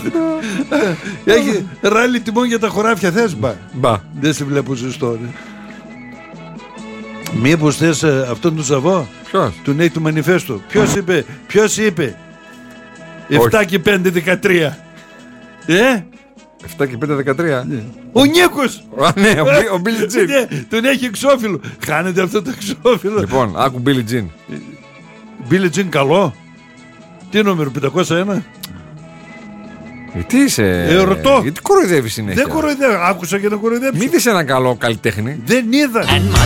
Έχει ράλι τιμών για τα χωράφια, θες Μπα. Δεν σε βλέπω ζεστό. Μήπως θες αυτόν τον Ζαβό? Ποιος? Του Νέη του Μανιφέστου. Ποιος είπε 7 και 5 13? 7 και 5 13. Ο Νίκος! Ναι, ο Billie Jean. Τον έχει εξώφυλλο. Χάνεται αυτό το εξώφυλλο. Λοιπόν, άκου Billie Jean. Billie Jean καλό. Τι νούμερο, 501? Τι είσαι? Ρωτώ. Γιατί κοροϊδεύεις συνέχεια? Δεν κοροϊδεύω. Άκουσα και να κοροϊδέψω. Μην δεις ένα καλό καλλιτέχνη. Δεν είδα.